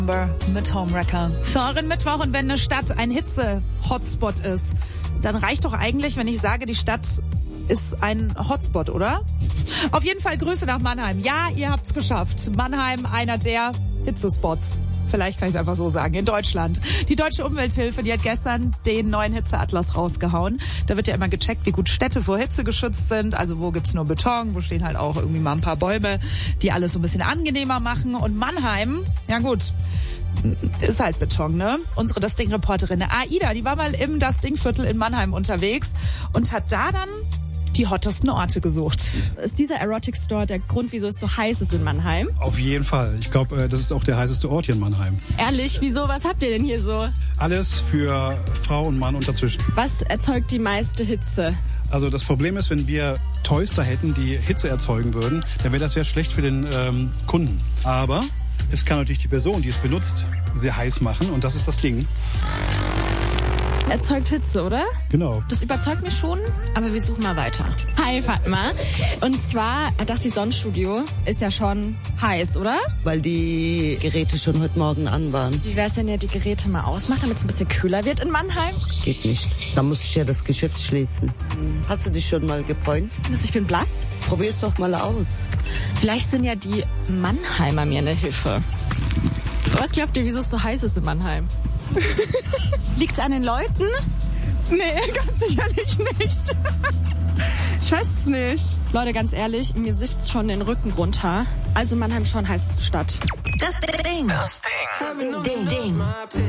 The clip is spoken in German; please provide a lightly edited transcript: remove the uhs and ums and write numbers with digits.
Mit Homewrecker. Für euren Mittwoch, und wenn eine Stadt ein Hitze-Hotspot ist, dann reicht doch eigentlich, wenn ich sage, die Stadt ist ein Hotspot, oder? Auf jeden Fall Grüße nach Mannheim. Ja, ihr habt's geschafft. Mannheim, einer der Hitzespots. Vielleicht kann ich es einfach so sagen, in Deutschland. Die Deutsche Umwelthilfe, die hat gestern den neuen Hitzeatlas rausgehauen. Da wird ja immer gecheckt, wie gut Städte vor Hitze geschützt sind. Also wo gibt's nur Beton, wo stehen halt auch irgendwie mal ein paar Bäume, die alles so ein bisschen angenehmer machen. Und Mannheim, ja gut, ist halt Beton, ne? Unsere Das Ding-Reporterin Aida, die war mal im Das Ding-Viertel in Mannheim unterwegs und hat da dann die hottesten Orte gesucht. Ist dieser Erotic Store der Grund, wieso es so heiß ist in Mannheim? Auf jeden Fall. Ich glaube, das ist auch der heißeste Ort hier in Mannheim. Ehrlich, wieso? Was habt ihr denn hier so? Alles für Frau und Mann und dazwischen. Was erzeugt die meiste Hitze? Also das Problem ist, wenn wir Toys da hätten, die Hitze erzeugen würden, dann wäre das sehr schlecht für den Kunden. Aber es kann natürlich die Person, die es benutzt, sehr heiß machen, und das ist das Ding. Erzeugt Hitze, oder? Genau. Das überzeugt mich schon, aber wir suchen mal weiter. Hi Fatma. Und zwar, ich dachte, die Sonnenstudio ist ja schon heiß, oder? Weil die Geräte schon heute Morgen an waren. Wie wär's, wenn ihr die Geräte mal ausmacht, damit es ein bisschen kühler wird in Mannheim? Geht nicht. Da muss ich ja das Geschäft schließen. Hast du dich schon mal gebräunt? Ich bin blass. Probier's doch mal aus. Vielleicht sind ja die Mannheimer mir eine Hilfe. Was glaubt ihr, wieso es so heiß ist in Mannheim? Liegt's an den Leuten? Nee, ganz sicherlich nicht. Ich weiß es nicht. Leute, ganz ehrlich, mir sifft's schon den Rücken runter. Also Mannheim schon heißt Stadt. Das Ding. Das Ding. Ding.